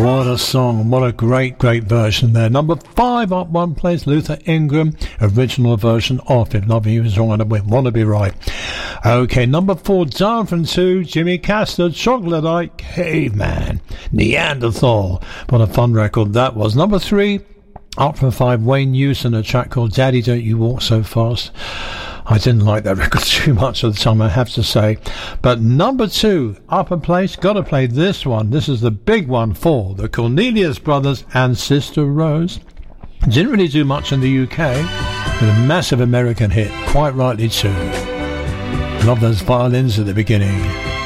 What a song. What a great version there. Number 5 up one place, Luther Ingram, original version of If Loving You Is Wrong and I Want to Be Right. Okay, number 4, down from 2, Jimmy Castor, Troglodyte, Caveman, Neanderthal. What a fun record that was. Number 3, up from 5, Wayne Newson, a track called Daddy Don't You Walk So Fast. I didn't like that record too much at the time, I have to say. But number 2, up a place, got to play this one. This is the big one for the Cornelius Brothers and Sister Rose. Didn't really do much in the UK, but a massive American hit, quite rightly too. Love those violins at the beginning.